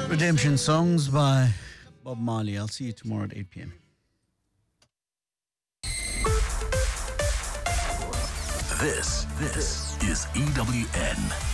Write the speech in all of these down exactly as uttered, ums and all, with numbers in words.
Redemption Songs by Bob Marley. I'll see you tomorrow at eight p.m. This, this is E W N.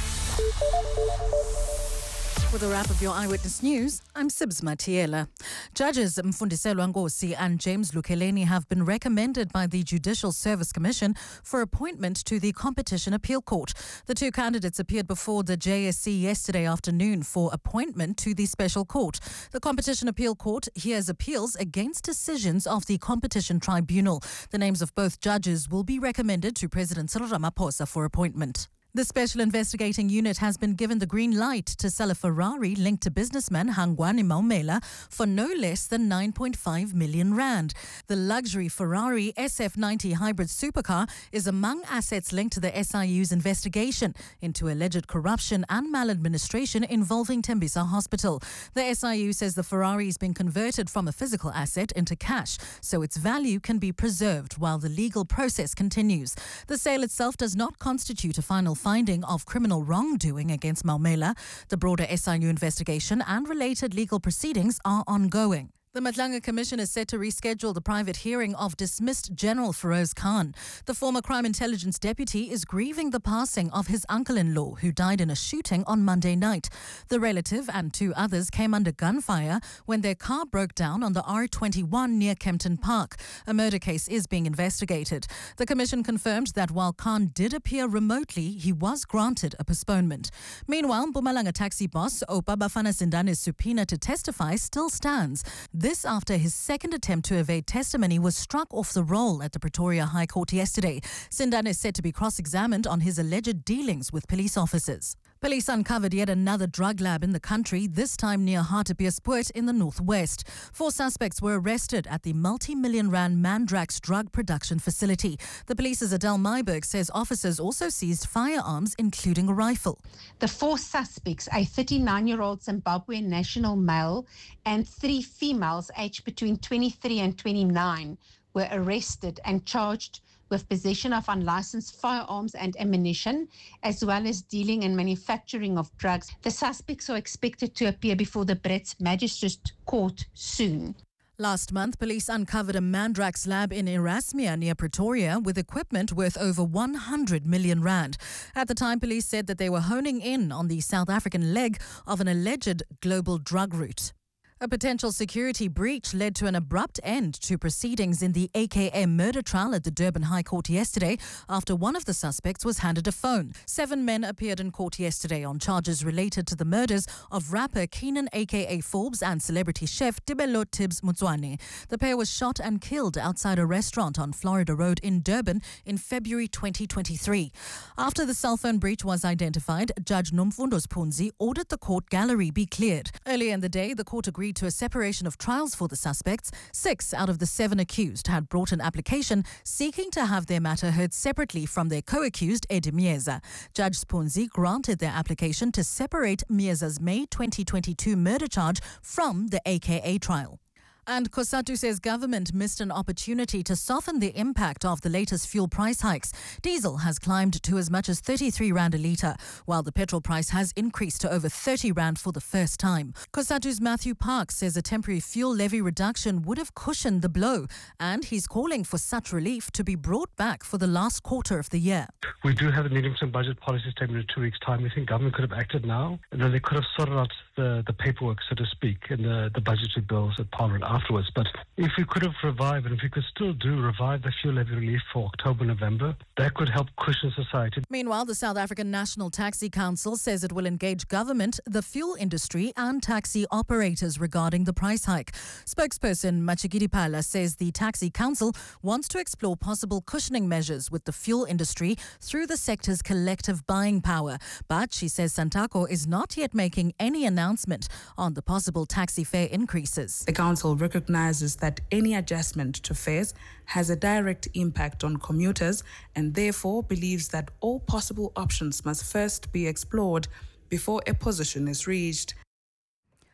With a wrap of your Eyewitness News, I'm Sibs Matiela. Judges Mfundiselwa Ngosi and James Lukeleni have been recommended by the Judicial Service Commission for appointment to the Competition Appeal Court. The two candidates appeared before the J S C yesterday afternoon for appointment to the Special Court. The Competition Appeal Court hears appeals against decisions of the Competition Tribunal. The names of both judges will be recommended to President Cyril Ramaphosa for appointment. The Special Investigating Unit has been given the green light to sell a Ferrari linked to businessman Hangwani Maumela for no less than nine point five million rand. The luxury Ferrari S F ninety hybrid supercar is among assets linked to the S I U's investigation into alleged corruption and maladministration involving Tembisa Hospital. The S I U says the Ferrari has been converted from a physical asset into cash, so its value can be preserved while the legal process continues. The sale itself does not constitute a final finding of criminal wrongdoing against Maumela. The broader S I U investigation and related legal proceedings are ongoing. The Madlanga Commission is set to reschedule the private hearing of dismissed General Feroz Khan. The former Crime Intelligence Deputy is grieving the passing of his uncle-in-law who died in a shooting on Monday night. The relative and two others came under gunfire when their car broke down on the R twenty-one near Kempton Park. A murder case is being investigated. The Commission confirmed that while Khan did appear remotely, he was granted a postponement. Meanwhile, Mpumalanga taxi boss Opa Bafana Sindane's subpoena to testify still stands. This after his second attempt to evade testimony was struck off the roll at the Pretoria High Court yesterday. Sindane is set to be cross-examined on his alleged dealings with police officers. Police uncovered yet another drug lab in the country, this time near Hartbeespoort in the northwest. Four suspects were arrested at the multi-million rand Mandrax drug production facility. The police's Adele Myberg says officers also seized firearms, including a rifle. The four suspects, a thirty-nine-year-old Zimbabwean national male and three females aged between twenty-three and twenty-nine, were arrested and charged with possession of unlicensed firearms and ammunition, as well as dealing and manufacturing of drugs. The suspects are expected to appear before the Brits Magistrate Court soon. Last month, police uncovered a Mandrax lab in Erasmia near Pretoria with equipment worth over one hundred million rand. At the time, police said that they were honing in on the South African leg of an alleged global drug route. A potential security breach led to an abrupt end to proceedings in the A K A murder trial at the Durban High Court yesterday after one of the suspects was handed a phone. Seven men appeared in court yesterday on charges related to the murders of rapper Keenan A K A Forbes and celebrity chef Tibelo Tibbs Mutswane. The pair was shot and killed outside a restaurant on Florida Road in Durban in February twenty twenty-three. After the cell phone breach was identified, Judge Nomfundo Spunzi ordered the court gallery be cleared. Earlier in the day, the court agreed to a separation of trials for the suspects. Six out of the seven accused had brought an application seeking to have their matter heard separately from their co-accused Eddie Mieza. Judge Spunzi granted their application to separate Mieza's May twenty twenty-two murder charge from the A K A trial. And Cosatu says government missed an opportunity to soften the impact of the latest fuel price hikes. Diesel has climbed to as much as thirty-three rand a litre, while the petrol price has increased to over thirty rand for the first time. Cosatu's Matthew Parks says a temporary fuel levy reduction would have cushioned the blow, and he's calling for such relief to be brought back for the last quarter of the year. We do have a medium-term budget policy statement in two weeks' time. We think government could have acted now, and then they could have sorted out the, the paperwork, so to speak, in the, the budgetary bills at Parliament afterwards. But if we could have revived, and if we could still do revive the fuel levy relief for October, November, that could help cushion society. Meanwhile, the South African National Taxi Council says it will engage government, the fuel industry and taxi operators regarding the price hike. Spokesperson Machigidi Pala says the Taxi Council wants to explore possible cushioning measures with the fuel industry through the sector's collective buying power. But she says Santaco is not yet making any announcement on the possible taxi fare increases. The council recognizes that any adjustment to fares has a direct impact on commuters and therefore believes that all possible options must first be explored before a position is reached.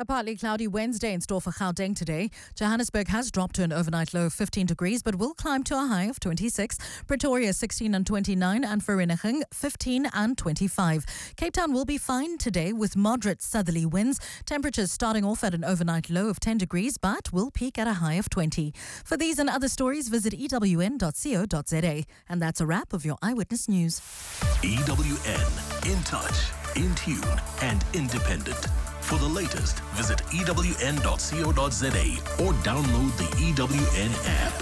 A partly cloudy Wednesday in store for Gauteng today. Johannesburg has dropped to an overnight low of fifteen degrees, but will climb to a high of twenty-six. Pretoria sixteen and twenty-nine, and Vereeniging fifteen and twenty-five. Cape Town will be fine today with moderate southerly winds. Temperatures starting off at an overnight low of ten degrees, but will peak at a high of twenty. For these and other stories, visit e w n dot co dot z a. And that's a wrap of your Eyewitness News. E W N, in touch, in tune, and independent. For the latest, visit e w n dot co dot z a or download the E W N app.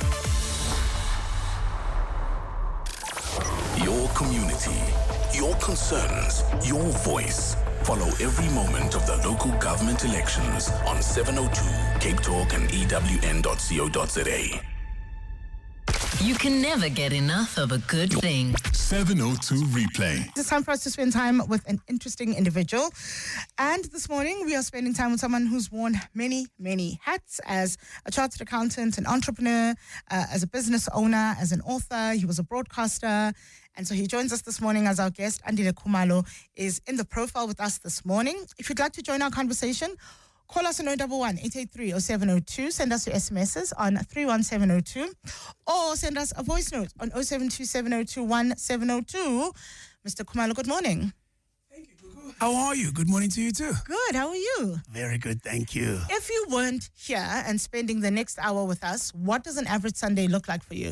Your community, your concerns, your voice. Follow every moment of the local government elections on seven oh two Cape Talk and e w n dot co dot z a. You can never get enough of a good thing. seven oh two Replay. It's time for us to spend time with an interesting individual. And this morning, we are spending time with someone who's worn many, many hats as a chartered accountant, an entrepreneur, uh, as a business owner, as an author. He was a broadcaster. And so he joins us this morning as our guest. Andile Khumalo is in the profile with us this morning. If you'd like to join our conversation, call us on oh one one, eight eight three, oh seven oh two. Send us your S M Ses on three one seven oh two. Or send us a voice note on oh seven two seven oh two one seven oh two. Mister Khumalo, good morning. Thank you, Gugu. How are you? Good morning to you too. Good. How are you? Very good, thank you. If you weren't here and spending the next hour with us, what does an average Sunday look like for you?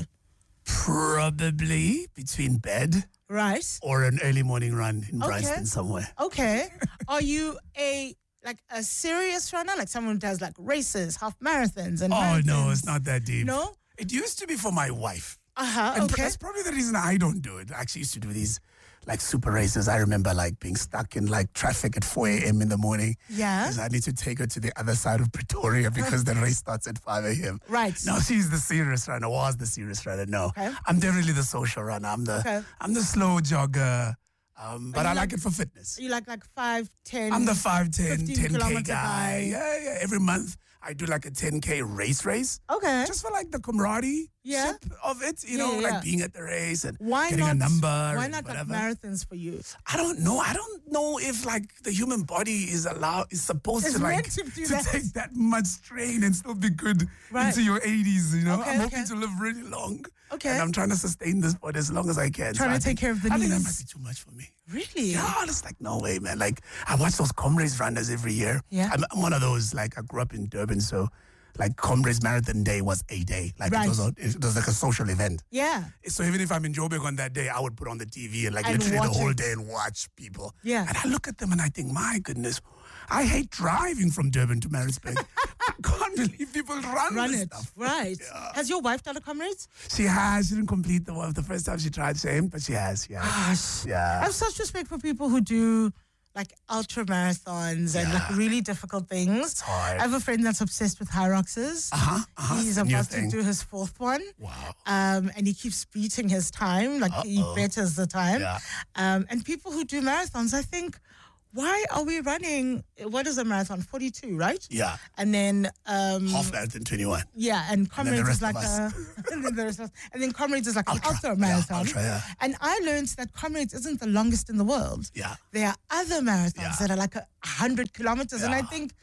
Probably between bed Right. or an early morning run in Okay. Bryanston somewhere. Okay. Are you a like a serious runner, like someone who does like races, half marathons, and Oh, marathons? no, it's not that deep. No? It used to be for my wife. Uh-huh. And Okay. that's probably the reason I don't do it. I actually used to do these like super races. I remember like being stuck in like traffic at four a.m. in the morning. Yeah. Because I need to take her to the other side of Pretoria because the race starts at five a.m. Right. No, she's the serious runner, was the serious runner. No, Okay. I'm definitely the social runner. I'm the Okay. I'm the slow jogger. Um, but you I like- like it for fitness. You like like five, ten. I'm the five, ten, fifteen ten K kilometer guy. guy. Yeah, yeah. Every month I do like a ten K race race. Okay. Just for like the camaraderie Yeah. of it, you Yeah, know, yeah. like being at the race and Why getting not? a number. Why and not like whatever. marathons for you? I don't know. I don't know if like the human body is allowed is supposed It's to like meant to do that. take that much strain and still be good Right. into your eighties. You know, Okay, I'm hoping okay. to live really long. Okay. And I'm trying to sustain this for as long as I can. Trying I to take think- care of the I think that knees. might be too much for me. Really? Yeah, it's like no way, man. Like I watch those Comrades runners every year. Yeah. I'm, I'm one of those. Like I grew up in Durban, so like Comrades Marathon Day was a day. Like Right. it was a, it was like a social event. Yeah. So even if I'm in Joburg on that day, I would put on the T V and like And literally the watch whole it. day and watch people. Yeah. And I look at them and I think, my goodness, I hate driving from Durban to Maritzburg. I can't believe people run, Run this it. stuff. Right. Yeah. Has your wife done a comrades? She has. She didn't complete the one the first time she tried same, but she has. Yeah. Gosh. Yeah. I have such respect for people who do like ultra marathons and like Yeah. really difficult things. hard. I have a friend that's obsessed with Hyroxes. Uh-huh. uh-huh. He's It's a new about to thing. do his fourth one. Wow. Um, and he keeps beating his time, like he Uh-oh. betters the time. Yeah. Um, and people who do marathons, I think, why are we running? What is a marathon? forty-two, right? Yeah. And then, um, Half marathon twenty-one. yeah, and then the Comrades is rest like of a, us. and then the rest of us. And then Comrades is like Ultra. an ultra Yeah, marathon. ultra, yeah. And I learned that Comrades isn't the longest in the world. Yeah. There are other marathons Yeah. that are like a hundred kilometers, and I Yeah. think,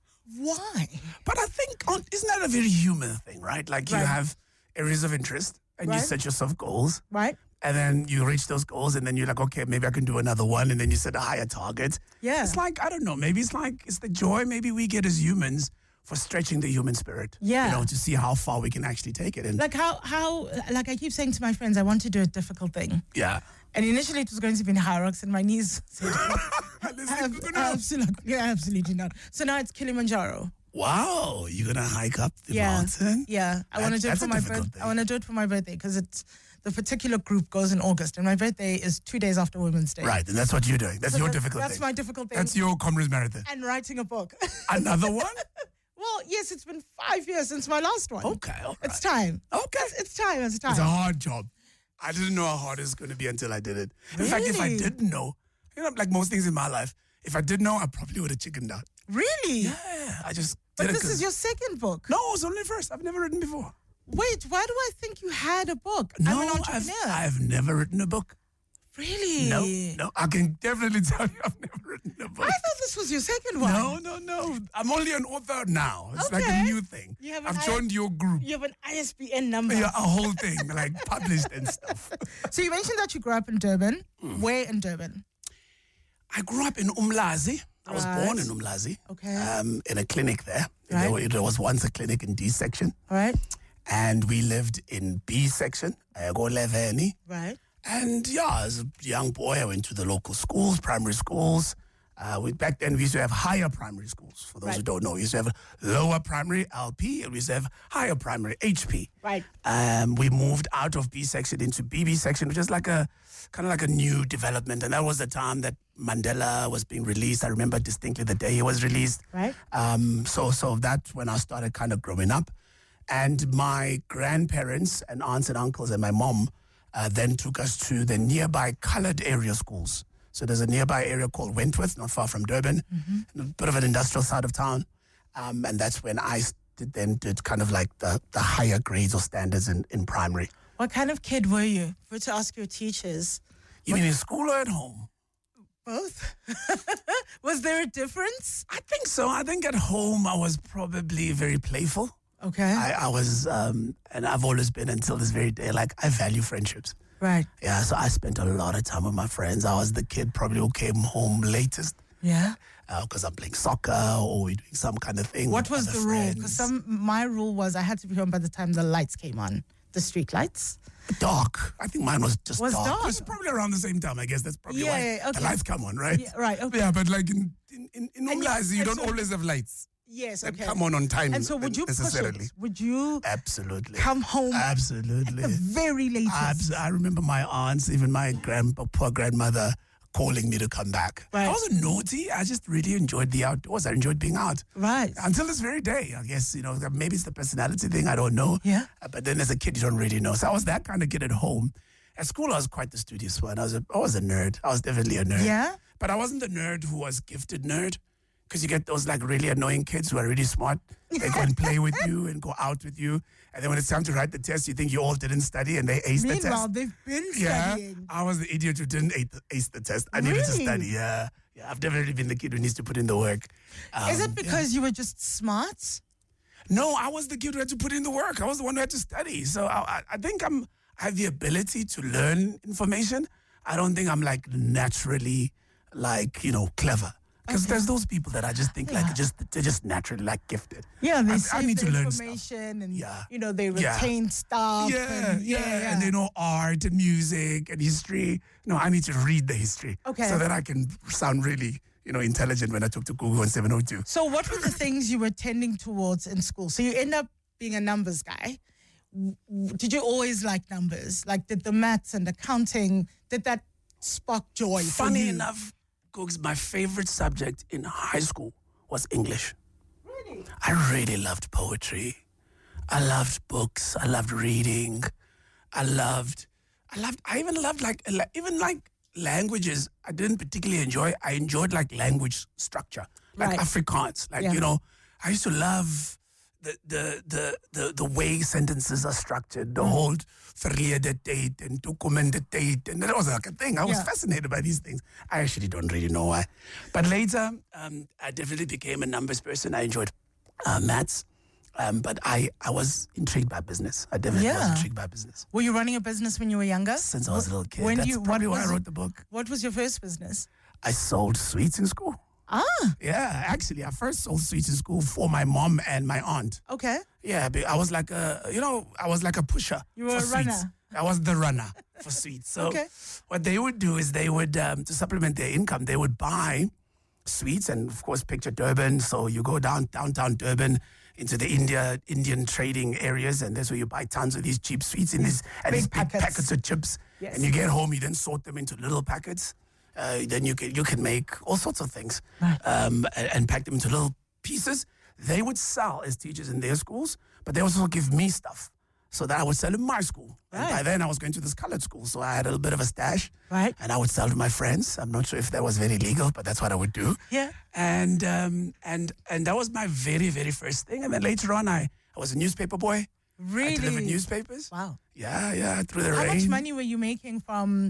why? But I think, oh, isn't that a very human thing, right? Like you Right. have areas of interest and you Right. set yourself goals. Right? And then you reach those goals, and then you're like, okay, maybe I can do another one. And then you set a higher target. Yeah. It's like, I don't know, maybe it's like, it's the joy maybe we get as humans for stretching the human spirit. Yeah. You know, to see how far we can actually take it. And Like how how like I keep saying to my friends, I want to do a difficult thing. yeah. And initially it was going to be in Hyrox, and my knees said, Listen, Ab- absolutely, yeah, absolutely not. So now it's Kilimanjaro. Wow, you're going to hike up the Yeah, mountain? yeah. I That- want to do it that's for a my difficult birthday. thing. I want to do it for my birthday because it's the particular group goes in August, and my birthday is two days after Women's Day. Right, and that's what you're doing. That's So your that- difficult That's thing. my difficult thing. That's your Comrades Marathon. and writing a book. Another one? Well, yes, it's been five years since my last one. Okay, all right. It's time. Okay. It's, it's time. It's time. It's a hard job. I didn't know how hard it's going to be until I did it. In fact, if I Really? didn't know, you know, like most things in my life, if I did know, I probably would have chickened out. Really? Yeah, I just But did it this 'cause- is your second book. No, it's only first. I've never written before. Wait, why do I think you had a book? No, I'm an I've, entrepreneur. I've never written a book. Really? No, no. I can definitely tell you I've never written a book. I thought this was your second one. No, no, no. I'm only an author now. It's like Okay. a new thing. You have an I've I- joined your group. You have an I S B N number. Yeah, a whole thing, like published and stuff. So you mentioned that you grew up in Durban. Where in Durban? I grew up in Umlazi. I was Right. born in Umlazi. Okay. Um, in a clinic there. Right. There, were- there was once a clinic in D section. All right. And we lived in B section, Goleveni. Right. And yeah, as a young boy, I went to the local schools, primary schools. Uh, we, back then, we used to have higher primary schools. For those who Right. don't know, we used to have lower primary, L P, and we used to have higher primary, H P. Right. Um, we moved out of B section into B B section, which is like a kind of like a new development. And that was the time that Mandela was being released. I remember distinctly the day he was released. Right. Um, so, so that's when I started kind of growing up. And my grandparents and aunts and uncles and my mom uh, then took us to the nearby colored area schools. So there's a nearby area called Wentworth, not far from Durban, a bit of an industrial side of town. Um, and that's when I did, then did kind of like the, the higher grades or standards in, in primary. What kind of kid were you? If we were to ask your teachers. You mean in school or at home? Both. Was there a difference? I think so. I think at home I was probably very playful. Okay. I, I was, um, and I've always been until this very day, like I value friendships. Right. Yeah, so I spent a lot of time with my friends. I was the kid probably who came home latest Yeah. because I'm playing soccer or we're doing some kind of thing. What with was other the rule? friends. Because some my rule was I had to be home by the time the lights came on, the street lights. Dark. I think mine was just Was dark. dark? It was probably around the same time, I guess. That's probably Yeah, why yeah, okay. the lights come on, right? Yeah, right. Okay. Yeah, but like in in, in, in And you- Umlazi, you and don't so- always have lights Yes. that Okay. come on on time. And so, would you push necessarily? it? Would you Absolutely. come home Absolutely. at the very latest? Abs- I remember my aunts, even my grandpa, poor grandmother, calling me to come back. Right. I wasn't naughty. I just really enjoyed the outdoors. I enjoyed being out. Right. Until this very day, I guess, you know, maybe it's the personality thing. I don't know. Yeah. Uh, But then as a kid, you don't really know. So I was that kind of kid at home. At school, I was quite the studious one. I was a, I was a nerd. I was definitely a nerd. Yeah? But I wasn't the nerd who was gifted nerd. Because you get those like really annoying kids who are really smart. They go and play with you and go out with you. And then when it's time to write the test, you think you all didn't study and they aced the test. Meanwhile, they've been Yeah, studying. I was the idiot who didn't ace the, ace the test. I needed to Really? study. Yeah, yeah. I've definitely been the kid who needs to put in the work. Is Um, it because you were just smart? No, I was the kid who had to put in the work. I was the one who had to study. So I, I, I think I'm. I have the ability to learn information. I don't think I'm like naturally, like you know, clever. Because there's those people that I just think like just they're just naturally like gifted. Yeah, they I, save I need the to learn stuff. information and Yeah. you know they Yeah. retain stuff. Yeah, and, yeah, and they know art and music and history. No, I need to read the history. Okay. So that I can sound really, you know, intelligent when I talk to Google on seven oh two. So what were the things you were tending towards in school? So you end up being a numbers guy. W- w- Did you always like numbers? Like did the maths and accounting, did that spark joy for Funny you? enough, Googs, my favorite subject in high school was English. Really? I really loved poetry. I loved books. I loved reading. I loved, I loved, I even loved like, la- even like languages I didn't particularly enjoy. I enjoyed like language structure, like Right. Afrikaans. Like, Yeah. you know, I used to love the, the, the, the, the way sentences are structured, the whole verlede tyd and toekomende tyd. And that was like a thing. I was Yeah. fascinated by these things. I actually don't really know why. But later, um, I definitely became a numbers person. I enjoyed uh, maths. Um, but I, I was intrigued by business. I definitely was Yeah. intrigued by business. Were you running a business when you were younger? Since I was a little kid. When That's you, probably what why I was- wrote the book. What was your first business? I sold sweets in school. Ah, Yeah, actually, I first sold sweets in school for my mom and my aunt. okay. Yeah, but I was like a, you know, I was like a pusher. You were for a sweets. runner. I was the runner for sweets. So Okay. what they would do is they would, um, to supplement their income, they would buy sweets and, of course, picture Durban. So you go down downtown Durban into the India Indian trading areas, and that's where you buy tons of these cheap sweets in these and big these big packets. packets of chips. Yes. And you get home, you then sort them into little packets. Uh, then you can you can make all sorts of things um, and, and pack them into little pieces. They would sell as teachers in their schools, but they also give me stuff so that I would sell in my school. And by Right. then I was going to this colored school, so I had a little bit of a stash. Right. And I would sell to my friends. I'm not sure if that was very legal, but that's what I would do. Yeah. And um, and and that was my very, very first thing. And then later on, I, I was a newspaper boy. I delivered Really? newspapers. Wow. Yeah, yeah, through the How rain. much money were you making from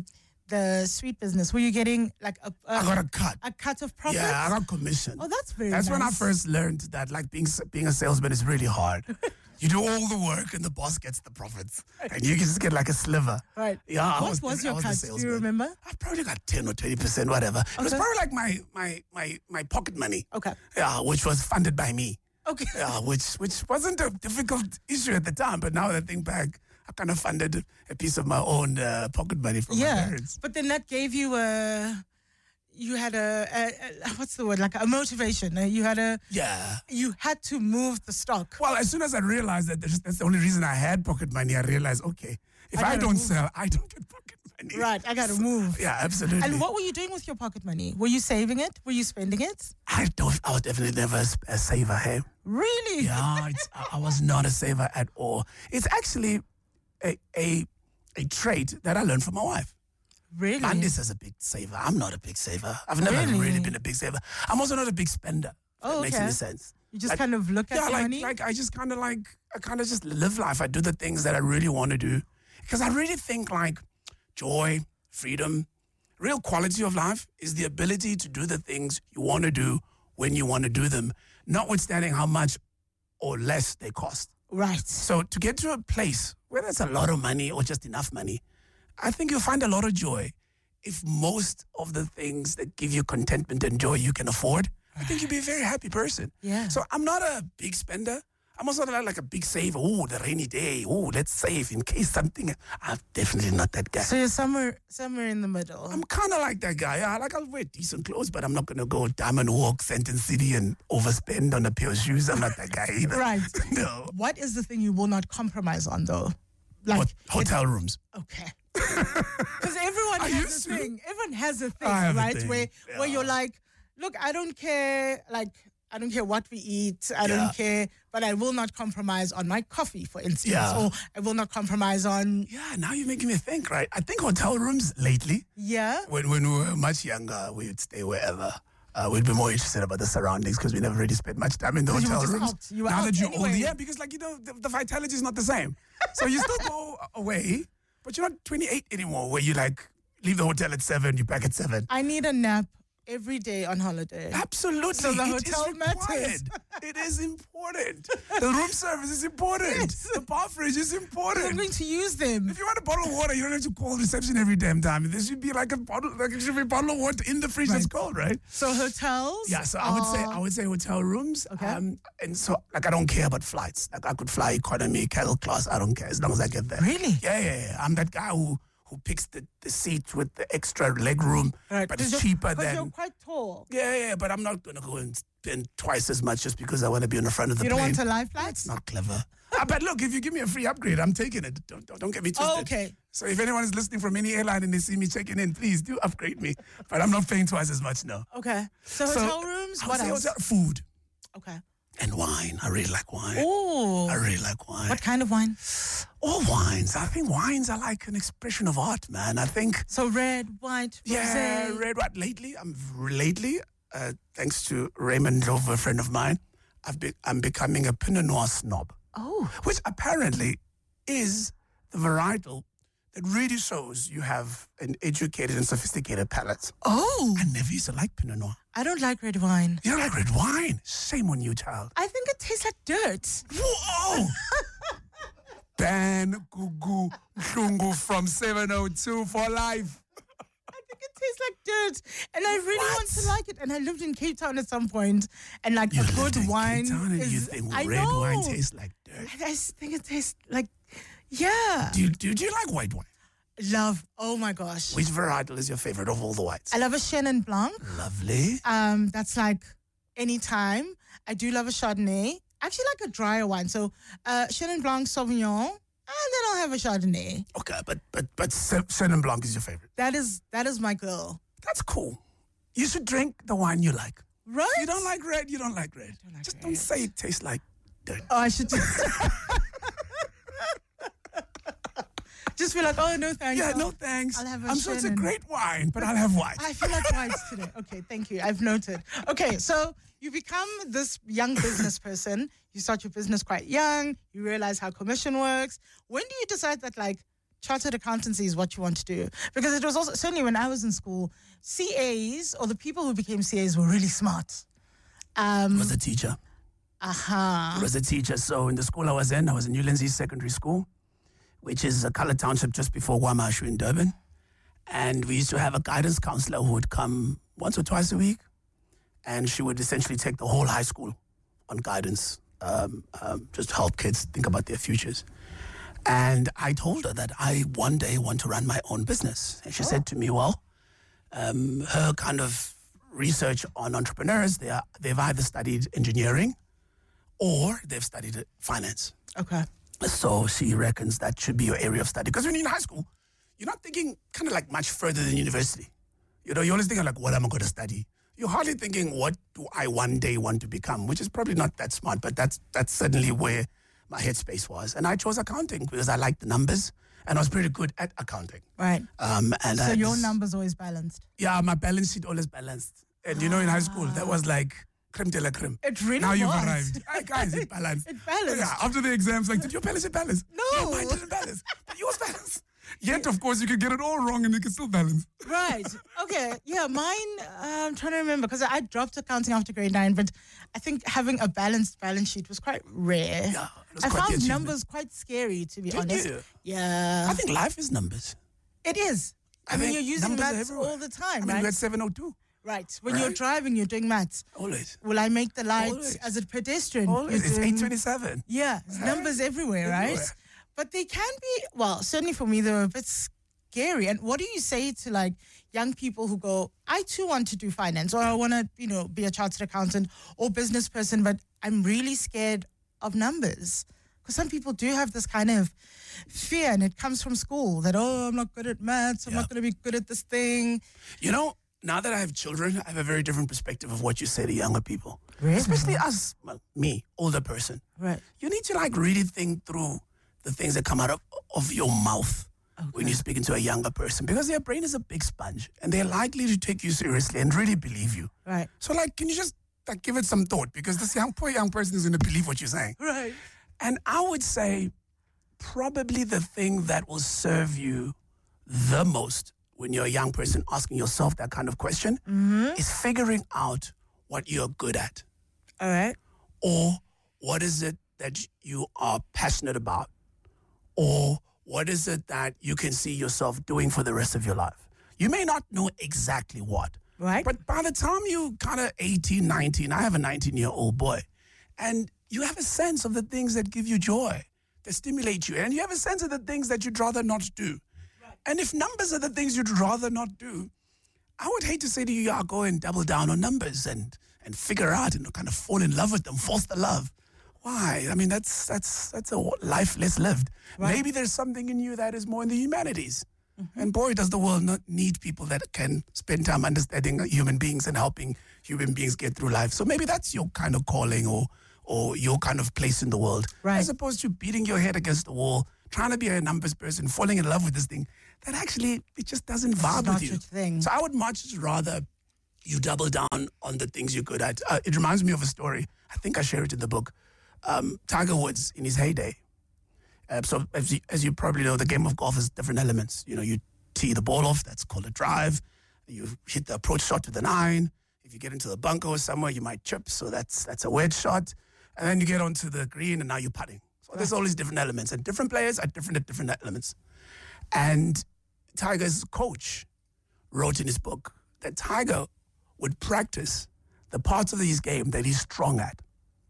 the sweet business, were you getting like a, a I got a cut. a cut of profits? Yeah, I got commission. Oh, that's very That's nice. when I first learned that like being being a salesman is really hard. You do all the work and the boss gets the profits. And you just get like a sliver. Right. Yeah. I What was, was I your was the cut? Do you salesman. remember? I probably got ten or twenty percent, whatever. It was Okay. probably like my my my my pocket money. Okay. Yeah, which was funded by me. Okay. Yeah, which which wasn't a difficult issue at the time, but now that I think back, I kind of funded a piece of my own uh, pocket money from my Yeah. parents. But then that gave you a, you had a, a, a what's the word? Like a motivation. Uh, You had a, Yeah. you had to move the stock. Well, as soon as I realized that there's- that's the only reason I had pocket money, I realized, okay, if I I, gotta don't move. sell, I don't get pocket money. Right. I got to move. Yeah, absolutely. And what were you doing with your pocket money? Were you saving it? Were you spending it? I don't. I was definitely never a, s- a saver. Hey. Really? Yeah, it's, I, I was not a saver at all. It's actually a a a trait that I learned from my wife. Really? Landis is a big saver. I'm not a big saver. I've never Really? really, been a big saver. I'm also not a big spender. If Oh, that makes okay. any sense. You just Like- kind of look at yeah, the like, money? like I just kind of like, I kind of just live life. I do the things that I really want to do. Because I really think like joy, freedom, real quality of life is the ability to do the things you want to do when you want to do them, notwithstanding how much or less they cost. Right. So to get to a place where there's a lot of money or just enough money, I think you'll find a lot of joy if most of the things that give you contentment and joy you can afford. I think you'll be a very happy person. Yeah. So I'm not a big spender. I'm also not like a big saver. Oh, the rainy day. Oh, let's save in case something. I'm definitely not that guy. So you're somewhere, somewhere in the middle. I'm kind of like that guy. Yeah, like I'll wear decent clothes, but I'm not gonna go diamond walk, Sentence City, and overspend on a pair of shoes. I'm not that guy either. Right. No. What is the thing you will not compromise on, though? Like Hot- hotel rooms. Okay. Because everyone I has used a to. thing. Everyone has a thing, I have a right? thing, Where where yeah. you're like, look, I don't care. Like, I don't care what we eat. I Yeah. don't care, but I will not compromise on my coffee, for instance, Yeah. or I will not compromise on. Yeah, now you're making me think, right? I think hotel rooms lately, Yeah. when, when we were much younger, we would stay wherever. Uh, we'd be more interested about the surroundings because we never really spent much time in the 'Cause you were hotel just rooms. out. You were now out that you're anyway. older, yeah, because like you know, the, the vitality is not the same. So you still go away, but you're not twenty-eight anymore. Where you like leave the hotel at seven, you back at seven. I need a nap every day on holiday. Absolutely. So the It is hotel matters. required. It is important. The room service is important. Yes. The bar fridge is I'm important. going to use them. If you want a bottle of water, you don't have to call reception every damn time. There should be like a bottle, like there should be a bottle of water in the fridge that's Right. cold, right? So hotels. Yeah, so I would say are- I would say hotel rooms. Okay. Um, and so like I don't care about flights. Like I could fly economy, cattle class. I don't care as long as I get there. Really? Yeah, yeah, yeah. I'm that guy who who picks the, the seat with the extra leg room, Right. but 'Cause it's you're- cheaper 'cause than. you're quite tall. Yeah, yeah, but I'm not gonna go and spend twice as much just because I want to be on the front of the You don't plane. want a life flight? It's not clever. Ah, but look, if you give me a free upgrade, I'm taking it. Don't don't, don't get me twisted. Oh, okay. So if anyone is listening from any airline and they see me checking in, please do upgrade me. But I'm not paying twice as much, no. Okay. So, So, hotel rooms. I would What say else? hotel- food Okay. and wine. I really like wine. Oh. I really like wine. What kind of wine? All wines. I think wines are like an expression of art, man. I think. So red, white, Yeah, rosé. red white. Lately, I'm lately, uh, thanks to Raymond Dover, a friend of mine, I've be, I'm becoming a Pinot Noir snob. Oh. Which apparently is the varietal that really shows you have an educated and sophisticated palate. Oh. I never used to like Pinot Noir. I don't like red wine. You don't like red wine? Shame on you, child. I think it tastes like dirt. Whoa! Dan Gugu Mhlungu from seven oh two for life. I think it tastes like dirt. And I really What? want to like it. And I lived in Cape Town at some point, and like You a lived good in Cape wine Town and is. you think I red know. wine tastes like dirt. I just think it tastes like, yeah. Do you, do, do you like white wine? Love. Oh my gosh. Which varietal is your favorite of all the whites? I love a Chenin Blanc. Lovely. Um, that's like anytime. I do love a Chardonnay. I actually like a drier wine. So uh, Chenin Blanc, Sauvignon, and then I'll have a Chardonnay. Okay, but but but Ce- Chenin Blanc is your favorite. That is that is my girl. That's cool. You should drink the wine you like. Right? You don't like red, you don't like red. don't like Just red. don't say it tastes like dirt. Oh, I should just... just be like, oh, no thanks. Yeah, I'll- no thanks. I'll have a I'm sure it's a Chenin. great wine, but I'll have white. I feel like whites today. Okay, thank you. I've noted. Okay, so you become this young business person. You start your business quite young. You realize how commission works. When do you decide that, like, chartered accountancy is what you want to do? Because it was also, certainly when I was in school, C As or the people who became C As were really smart. Um, I was a teacher. Aha. I was a teacher. So in the school I was in, I was in New Lindsay Secondary School, which is a colored township just before Wamashu in Durban. And we used to have a guidance counselor who would come once or twice a week. And she would essentially take the whole high school on guidance, um, um, just to help kids think about their futures. And I told her that I one day want to run my own business. And she oh. said to me, well, um, her kind of research on entrepreneurs, they are, they've either studied engineering or they've studied finance. Okay. So she reckons that should be your area of study. Because when you're in high school, you're not thinking kind of like much further than university. You know, you're always thinking like, what am I going to study? You're hardly thinking, what do I one day want to become? Which is probably not that smart, but that's that's certainly where my headspace was. And I chose accounting because I liked the numbers and I was pretty good at accounting. Right. Um, and so I your just, numbers always balanced? Yeah, my balance sheet always balanced. And you know, in high school, that was like creme de la creme. It really now was. Now you've arrived. Hey, guys, it balanced. It balanced. Yeah, after the exams, like, did your balance it balance? No. No, mine didn't balance. But yours balanced. Yet, of course, you can get it all wrong and you can still balance. Right. Okay. Yeah, mine, uh, I'm trying to remember because I dropped accounting after grade nine, but I think having a balanced balance sheet was quite rare. Yeah, it was I quite found numbers quite scary, to be Did honest. You? Yeah. I think life is numbers. It is. I, I mean, you're using maths everywhere. all the time, I mean, right? we're at seven oh two. Right. When right? you're driving, you're doing maths. Always. Will I make the light Always. as a pedestrian? Always. It's doing, eight twenty-seven. Yeah. Right? Numbers everywhere, everywhere, right? But they can be, well, certainly for me, they were a bit scary. And what do you say to like young people who go, I too want to do finance, or I want to, you know, be a chartered accountant or business person, but I'm really scared of numbers? Because some people do have this kind of fear, and it comes from school that, oh, I'm not good at maths, I'm yeah. not going to be good at this thing. You know, now that I have children, I have a very different perspective of what you say to younger people. Really? Especially us, well, me, older person. Right. You need to like really think through the things that come out of, of your mouth okay. when you're speaking to a younger person, because their brain is a big sponge and they're likely to take you seriously and really believe you. Right. So like, can you just like give it some thought, because this young poor young person is going to believe what you're saying. Right. And I would say probably the thing that will serve you the most when you're a young person asking yourself that kind of question mm-hmm. is figuring out what you're good at. All right. Or what is it that you are passionate about? Or what is it that you can see yourself doing for the rest of your life? You may not know exactly what. Right. But by the time you kind of eighteen, nineteen, I have a nineteen-year-old boy, and you have a sense of the things that give you joy, that stimulate you, and you have a sense of the things that you'd rather not do. Right. And if numbers are the things you'd rather not do, I would hate to say to you, yeah, go and double down on numbers and and figure out and kind of fall in love with them, force the love. Why? I mean, that's that's that's a life less lived. Right. Maybe there's something in you that is more in the humanities. Mm-hmm. And boy, does the world not need people that can spend time understanding human beings and helping human beings get through life. So maybe that's your kind of calling or or your kind of place in the world. Right. As opposed to beating your head against the wall, trying to be a numbers person, falling in love with this thing that actually, it just doesn't vibe it's not with you. Your thing. So I would much rather you double down on the things you're good at. Uh, it reminds me of a story. I think I share it in the book. Um, Tiger Woods in his heyday. Uh, so as you, as you probably know, the game of golf has different elements. You know, you tee the ball off, that's called a drive. You hit the approach shot with an iron. If you get into the bunker or somewhere, you might chip, so that's that's a wedge shot. And then you get onto the green, and now you're putting. So right. There's all these different elements, and different players are different at different elements. And Tiger's coach wrote in his book that Tiger would practice the parts of his game that he's strong at.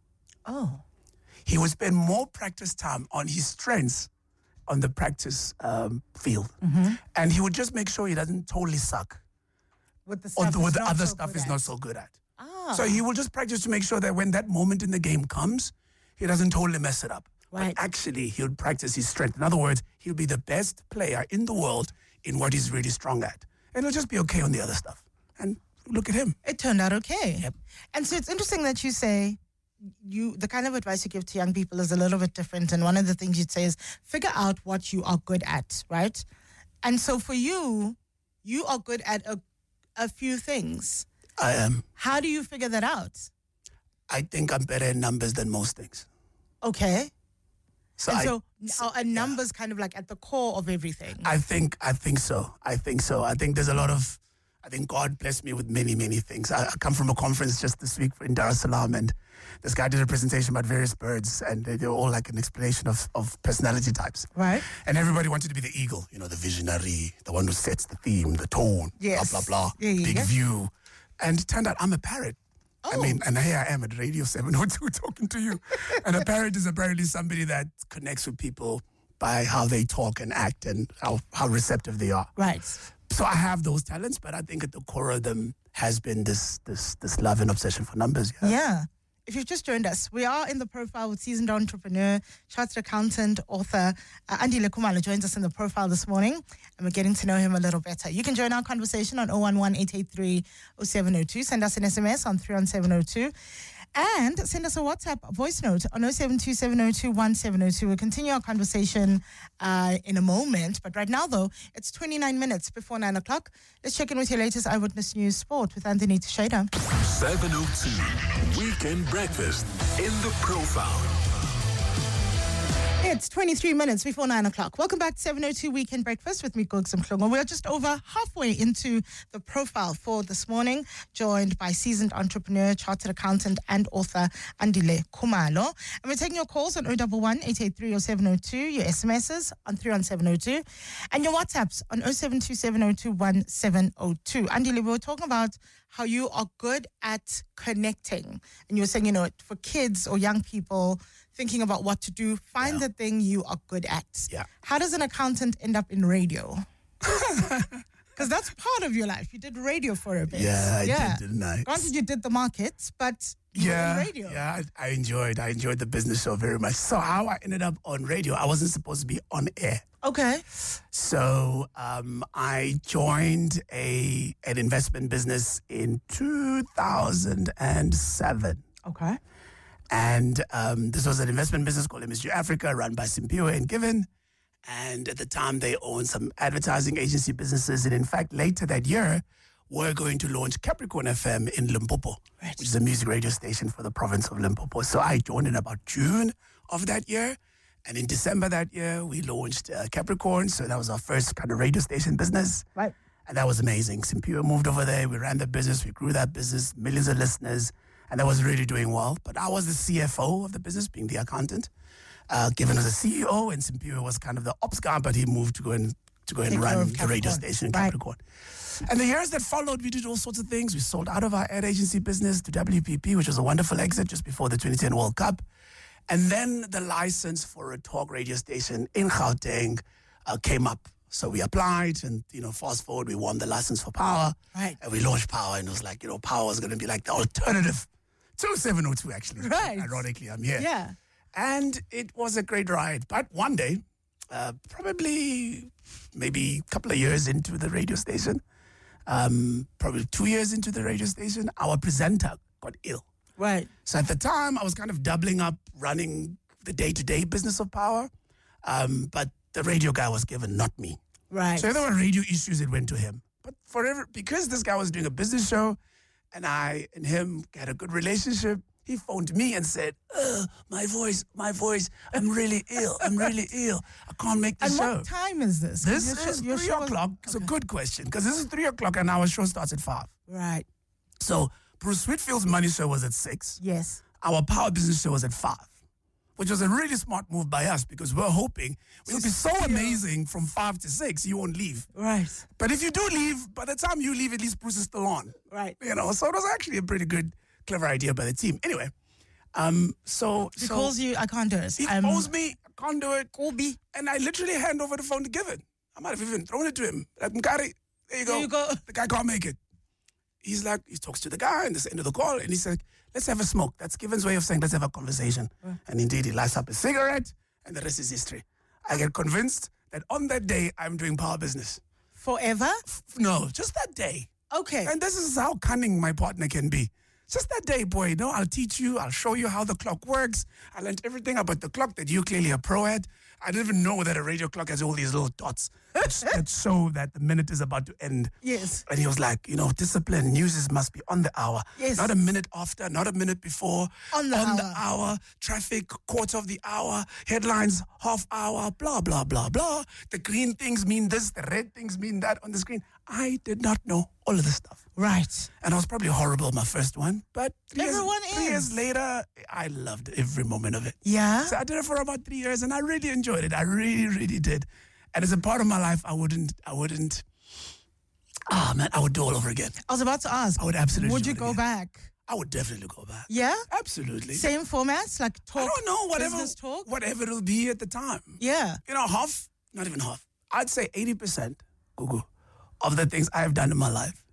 Oh. He would spend more practice time on his strengths on the practice um, field. Mm-hmm. And he would just make sure he doesn't totally suck. With the stuff or with the other so stuff he's at. not so good at. Ah. So he will just practice to make sure that when that moment in the game comes, he doesn't totally mess it up. Right. But actually, he'll practice his strength. In other words, he'll be the best player in the world in what he's really strong at. And he'll just be okay on the other stuff. And look at him. It turned out okay. Yep. And so it's interesting that you say you the kind of advice you give to young people is a little bit different. And one of the things you'd say is figure out what you are good at, right? And so for you, you are good at a, a few things. I am. How do you figure that out? I think I'm better at numbers than most things. Okay. So, and I, so are are numbers kind of like at the core of everything? I think I think so. I think so. I think there's a lot of, I think God blessed me with many, many things. I, I come from a conference just this week in Dar es Salaam, and this guy did a presentation about various birds, and they, they were all like an explanation of, of personality types. Right. And everybody wanted to be the eagle, you know, the visionary, the one who sets the theme, the tone, Yes. blah, blah, blah, Yeah, yeah, big yeah. view. And it turned out I'm a parrot. I Oh. mean, and here I am at Radio seven oh two talking to you. And a parrot is apparently somebody that connects with people by how they talk and act and how, how receptive they are. Right. So I have those talents, but I think at the core of them has been this this this love and obsession for numbers. Yeah. Yeah. If you've just joined us, we are in the profile with seasoned entrepreneur, chartered accountant, author, uh, Andile Khumalo joins us in the profile this morning, and we're getting to know him a little better. You can join our conversation on zero one one, eight eight three, zero seven zero two. Send us an S M S on three one seven zero two. And send us a WhatsApp voice note on zero seven two seven zero two one seven zero two. We'll continue our conversation uh, in a moment. But right now, though, it's twenty-nine minutes before nine o'clock. Let's check in with your latest Eyewitness News Sport with Anthony Teixeira. seven oh two Weekend Breakfast in the Profile. It's twenty-three minutes before nine o'clock. Welcome back to seven oh two Weekend Breakfast with me, Gogs Mhlongo. We're just over halfway into the profile for this morning, joined by seasoned entrepreneur, chartered accountant, and author Andile Khumalo. And we're taking your calls on zero one one, eight eight three, zero seven zero two, your S M Ses on three one seven zero two, and your WhatsApps on zero seven two seven zero two one seven zero two. Andile, we were talking about how you are good at connecting. And you were saying, you know, for kids or young people thinking about what to do, find Yeah. the thing you are good at. Yeah. How does an accountant end up in radio? Because that's part of your life. You did radio for a bit. Yeah, I did, didn't I? Granted, you did the markets, but you were Yeah, in radio. yeah, I, I enjoyed. I enjoyed the business show very much. So how I ended up on radio, I wasn't supposed to be on air. Okay. So um, I joined a an investment business in two thousand seven. Okay. And um, this was an investment business called M S G Africa, run by Simpiwe and Given. And at the time, they owned some advertising agency businesses. And in fact, later that year, we're going to launch Capricorn F M in Limpopo, Right. which is a music radio station for the province of Limpopo. So I joined in about June of that year. And in December that year, we launched uh, Capricorn. So that was our first kind of radio station business. Right. And that was amazing. Simpiwe moved over there. We ran the business. We grew that business, millions of listeners. And that was really doing well. But I was the C F O of the business, being the accountant. Uh, Given was the C E O, and Simpiwe was kind of the ops guy, but he moved to go and to go and Take care run of the radio Capricorn. station in Right. Capricorn. And the years that followed, we did all sorts of things. We sold out of our ad agency business to W P P, which was a wonderful exit just before the twenty ten World Cup. And then the license for a talk radio station in Gauteng uh, came up. So we applied, and, you know, fast forward, we won the license for Power. Right. And we launched Power, and it was like, you know, Power was going to be like the alternative to seven oh two, actually. Right. Ironically, I'm here. Yeah. And it was a great ride. But one day, uh, probably maybe a couple of years into the radio station, um, probably two years into the radio station, our presenter got ill. Right. So at the time, I was kind of doubling up, running the day-to-day business of Power. Um, but the radio guy was given, not me. Right. So if there were radio issues, it went to him. But forever, because this guy was doing a business show, and I and him had a good relationship, he phoned me and said, "Ugh, my voice, my voice, I'm really ill. I'm really ill. I can't make the and show." what time is this? 'Cause This your show- is your three show was- o'clock. It's a good question, because this is three o'clock and our show starts at five. Right. So Bruce Whitfield's money show was at six. Yes. Our Power Business show was at five, which was a really smart move by us, because we're hoping we'll be so amazing from five to six, you won't leave. Right. But if you do leave, by the time you leave, at least Bruce is still on. Right. You know, so it was actually a pretty good, clever idea by the team. Anyway, um, so He so calls you, I can't do it. he Um, phones me, I can't do it, Kobe. and I literally hand over the phone to Given. I might have even thrown it to him. Like, Mkari, there you go. There you go. The guy can't make it. He's like, he talks to the guy and this end of the call, and he said, "Let's have a smoke." That's Given's way of saying, "Let's have a conversation." And indeed, he lights up a cigarette, and the rest is history. I get convinced that on that day, I'm doing Power Business. Forever? No, just that day. Okay. And this is how cunning my partner can be. just that day, boy, you know, I'll teach you, I'll show you how the clock works. I learned everything about the clock that you clearly are pro at. I didn't even know that a radio clock has all these little dots that, that show that the minute is about to end. Yes. And he was like, you know, discipline, news must be on the hour. Yes. Not a minute after, not a minute before. On the on hour. the hour. Traffic, quarter of the hour. Headlines, half hour, blah, blah, blah, blah. The green things mean this, the red things mean that on the screen. I did not know all of this stuff. Right. And I was probably horrible my first one, but three, years, Everyone three is. years later, I loved every moment of it. Yeah. So I did it for about three years, and I really enjoyed it. I really, really did. And as a part of my life, I wouldn't, I wouldn't, ah, man, I would do all over again. I was about to ask. I would absolutely Would do you it go again. back? I would definitely go back. Yeah? Absolutely. Same formats, like talk. I don't know, whatever, business talk? whatever it'll be at the time. Yeah. You know, half, not even half. I'd say eighty percent, Gugu, of the things I have done in my life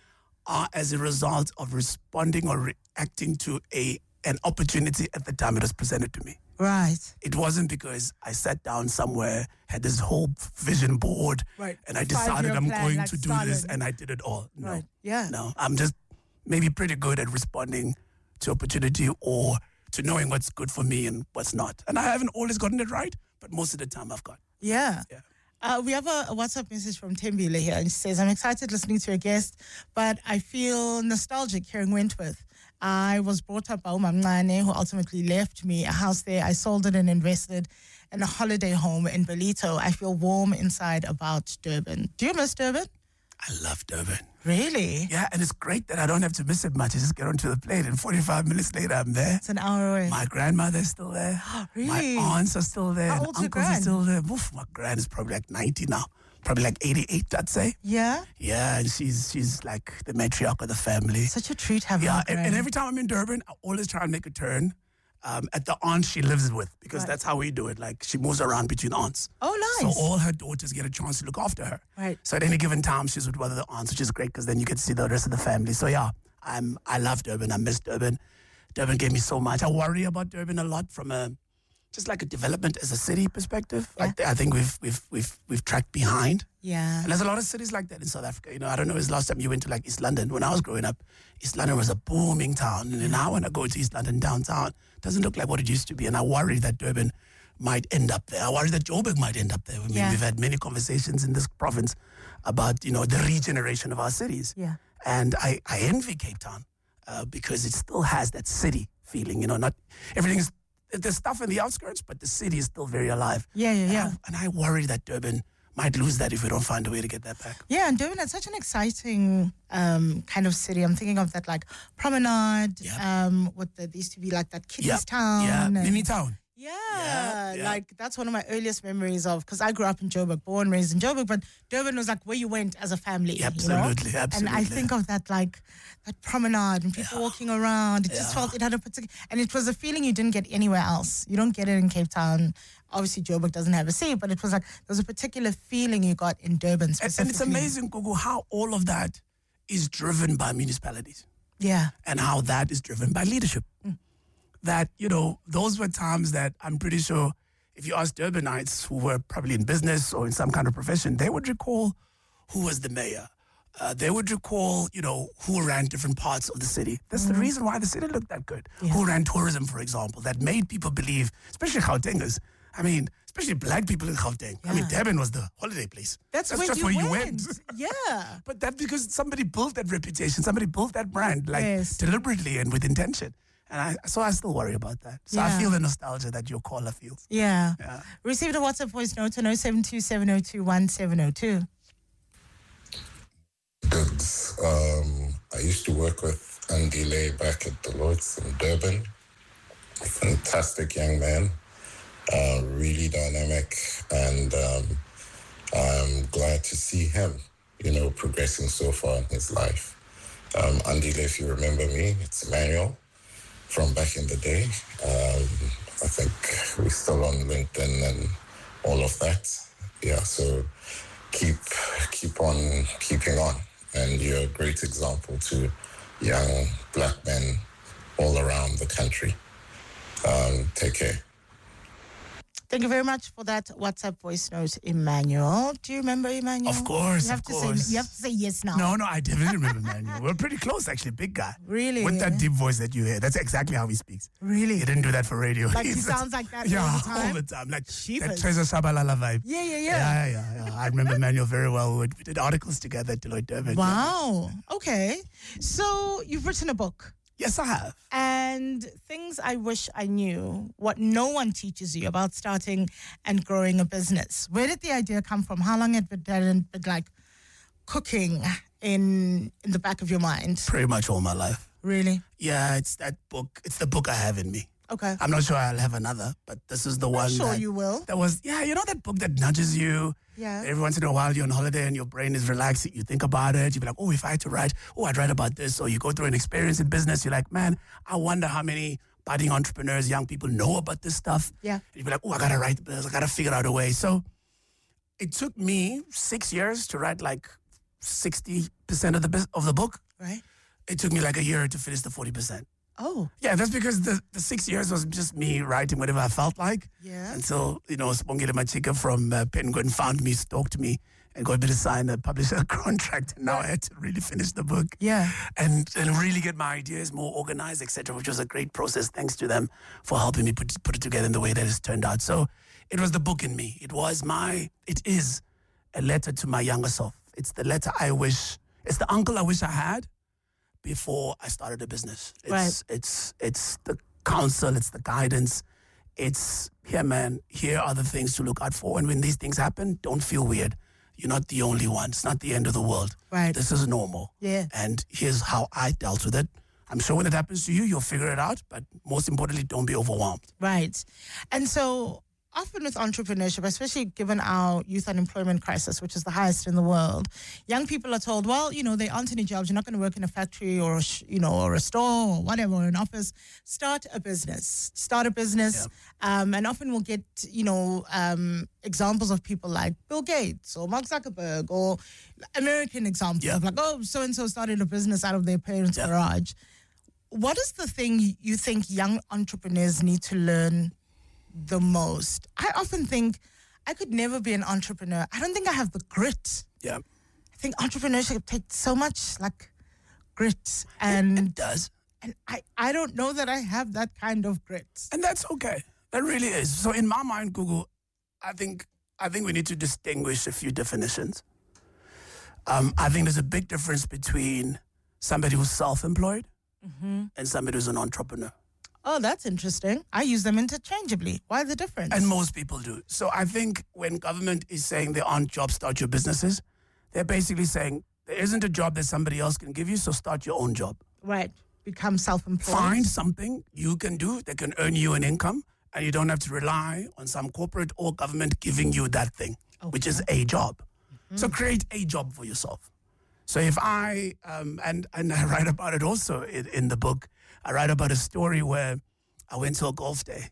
are as a result of responding or reacting to a an opportunity at the time it was presented to me. Right. It wasn't because I sat down somewhere, had this whole vision board, Right. and I decided Five-year I'm plan, going like to do Stalin. this, and I did it all. No, Right. Yeah. no, I'm just maybe pretty good at responding to opportunity or to knowing what's good for me and what's not. And I haven't always gotten it right, but most of the time I've got. Yeah. Yeah. Uh, we have a, a WhatsApp message from Tembile here, and she says, I'm excited listening to your guest, but I feel nostalgic hearing Wentworth. I was brought up by Umamncane, who ultimately left me a house there. I sold it and invested in a holiday home in Belito. I feel warm inside about Durban. Do you miss Durban? I love Durban. Really? Yeah, and it's great that I don't have to miss it much. I just get onto the plane, and forty-five minutes later, I'm there. It's an hour away. My grandmother's still there. Really? My aunts are still there. How and old's your uncles are gran? still there. Oof, my gran is probably like ninety now. Probably like eighty-eight, I'd say. Yeah? Yeah, and she's she's like the matriarch of the family. Such a treat having Yeah, a and, gran. and every time I'm in Durban, I always try and make a turn um, at the aunt she lives with, because Right. that's how we do it. Like, she moves around between aunts. Oh, nice. So all her daughters get a chance to look after her. Right. So at any given time, she's with one of the aunts, which is great because then you get to see the rest of the family. So yeah, I'm I love Durban. I miss Durban. Durban gave me so much. I worry about Durban a lot from a just like a development as a city perspective. Yeah. I, I think we've we've we've we've tracked behind. Yeah. And there's a lot of cities like that in South Africa. You know, I don't know, it's last time you went to like East London. When I was growing up, East London was a booming town. And now when I go to East London downtown, it doesn't look like what it used to be. And I worry that Durban might end up there. I worry that Joburg might end up there. I mean, Yeah. we've had many conversations in this province about, you know, the regeneration of our cities. Yeah. And I, I envy Cape Town uh, because it still has that city feeling, you know, not everything is, there's stuff in the outskirts, but the city is still very alive. Yeah, yeah, And yeah. I, and I worry that Durban might lose that if we don't find a way to get that back. Yeah, and Durban is such an exciting um, kind of city. I'm thinking of that like promenade, Yep. um, with the, there used to be like that kiddies Yep. town. Yeah, and- mini town. Yeah, Yeah, yeah. like that's one of my earliest memories of, because I grew up in Joburg, born, raised in Joburg, but Durban was like where you went as a family. Absolutely, you know? absolutely. And I think of that like that promenade and people walking around. It just Yeah. felt it had a particular, and it was a feeling you didn't get anywhere else. You don't get it in Cape Town. Obviously, Joburg doesn't have a sea, but it was like there was a particular feeling you got in Durban And, specifically. and it's amazing, Gugu, how all of that is driven by municipalities Yeah. and how that is driven by leadership. That, you know, those were times that I'm pretty sure if you ask Durbanites who were probably in business or in some kind of profession, they would recall who was the mayor. Uh, they would recall, you know, who ran different parts of the city. That's the reason why the city looked that good. Who ran tourism, for example, that made people believe, especially Gautengers. I mean, especially black people in Gauteng. I mean, Yeah. Durban was the holiday place. That's, where, just you, where went. you went. Yeah. But that's because somebody built that reputation, somebody built that brand, like Yes. deliberately and with intention. And I, so I still worry about that. So I Yeah. feel the nostalgia that your caller feels. Yeah. Yeah. Received a WhatsApp voice note on oh seven two seven oh two one seven oh two. Goods. Um, I used to work with Andy Lay back at Deloitte in Durban. A fantastic young man, uh, really dynamic, and um, I'm glad to see him, you know, progressing so far in his life. Um, Andy Lay, if you remember me, it's Emmanuel from back in the day. Um, I think we're still on LinkedIn and all of that. Yeah, so keep keep on keeping on. And you're a great example to young black men all around the country. Um, take care. Thank you very much for that WhatsApp voice note, Emmanuel. Do you remember Emmanuel? Of course, you have of to course. Say, you have to say yes now. No, no, I definitely remember Emmanuel. We're pretty close, actually. Big guy. Really? With that deep voice that you hear. That's exactly how he speaks. Really? He didn't do that for radio. Like he He's- sounds like that yeah, all the time? all the time. Like Jeepers. that Treza Shabalala vibe. Yeah, yeah, yeah. Yeah, yeah, yeah. I remember Emmanuel very well. We did articles together at Deloitte Durban. Wow. Okay. So you've written a book. Yes, I have. And things I wish I knew, what no one teaches you about starting and growing a business. Where did the idea come from? How long had it been like cooking in in the back of your mind? Pretty much all my life. Really? Yeah, it's that book. It's the book I have in me. Okay. I'm not sure I'll have another, but this is the one. I'm sure that, you will. That was, yeah, you know that book that nudges you? Yeah. Every once in a while you're on holiday and your brain is relaxing. You think about it. You be like, oh, if I had to write, oh, I'd write about this. Or you go through an experience in business. You're like, man, I wonder how many budding entrepreneurs, young people know about this stuff. Yeah. And you be like, oh, I got to write this. I got to figure out a way. So it took me six years to write like sixty percent of the bus- of the book. Right. It took me like a year to finish the forty percent. Oh. Yeah, that's because the, the six years was just me writing whatever I felt like. Yeah. Until, you know, Spongile Machika from uh, Penguin found me, stalked me, and got me to sign a publisher contract. And now I had to really finish the book. Yeah. And, and really get my ideas more organized, et cetera, which was a great process. Thanks to them for helping me put, put it together in the way that it's turned out. So it was the book in me. It was my, it is a letter to my younger self. It's the letter I wish, it's the uncle I wish I had before I started a business. It's, Right. it's, it's the counsel, it's the guidance. It's, here, man, here are the things to look out for. And when these things happen, don't feel weird. You're not the only one. It's not the end of the world. Right. This is normal. Yeah. And here's how I dealt with it. I'm sure when it happens to you, you'll figure it out. But most importantly, don't be overwhelmed. Right. And so often with entrepreneurship, especially given our youth unemployment crisis, which is the highest in the world, young people are told, well, you know, there aren't any jobs. You're not going to work in a factory or, a sh- you know, or a store or whatever, or an office. Start a business. Start a business. Yeah. Um, and often we'll get, you know, um, examples of people like Bill Gates or Mark Zuckerberg or American examples Yeah. of like, oh, so-and-so started a business out of their parents' Yeah. garage. What is the thing you think young entrepreneurs need to learn the most? I often think I could never be an entrepreneur. I don't think I have the grit. Yeah. I think entrepreneurship takes so much like grit, and It does. and I, I don't know that I have that kind of grit. And that's okay. That really is. So in my mind, Google, I think I think we need to distinguish a few definitions. Um, I think there's a big difference between somebody who's self-employed and somebody who's an entrepreneur. Oh, that's interesting. I use them interchangeably. Why the difference? And most people do. So I think when government is saying there aren't jobs, start your businesses, they're basically saying there isn't a job that somebody else can give you, so start your own job. Right. Become self-employed. Find something you can do that can earn you an income, and you don't have to rely on some corporate or government giving you that thing, which is a job. So create a job for yourself. So if I, um, and, and I write about it also in, in the book, I write about a story where I went to a golf day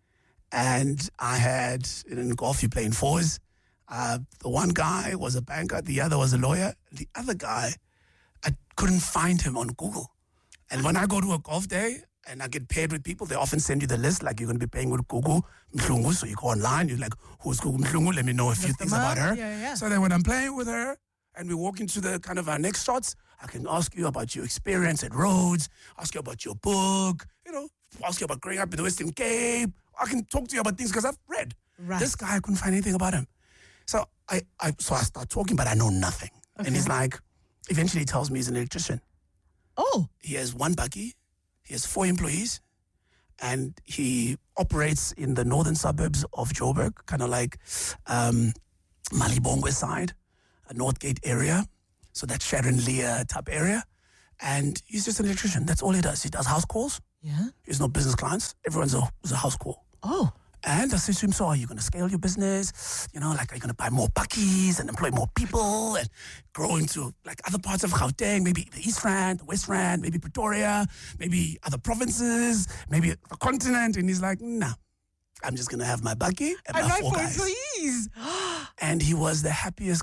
and I had, in golf you play in fours, uh, the one guy was a banker, the other was a lawyer. The other guy, I couldn't find him on Google. And when I go to a golf day and I get paired with people, they often send you the list, like you're going to be paying with Google Mhlungu. So you go online, you're like, who's Google Mhlungu? Let me know a few Look things them about up. her. Yeah, yeah. So then when I'm playing with her and we walk into the kind of our next shots, I can ask you about your experience at Rhodes, ask you about your book, you know, ask you about growing up in the Western Cape. I can talk to you about things because I've read. Right. This guy, I couldn't find anything about him. So I, I so I start talking, but I know nothing. Okay. And he's like, eventually he tells me he's an electrician. Oh. He has one buggy, he has four employees, and he operates in the northern suburbs of Joburg, kind of like um, Malibongwe side, a Northgate area. So that Sharon Leah type area. And he's just an electrician. That's all he does. He does house calls. Yeah. He's no business clients. Everyone's a, is a house call. Oh. And I said to him, so are you going to scale your business? You know, like, are you going to buy more buggies and employ more people and grow into, like, other parts of Gauteng, maybe the East Rand, the West Rand, maybe Pretoria, maybe other provinces, maybe the continent? And he's like, nah, I'm just going to have my buggy and And my my four four guys. employees. And he was the happiest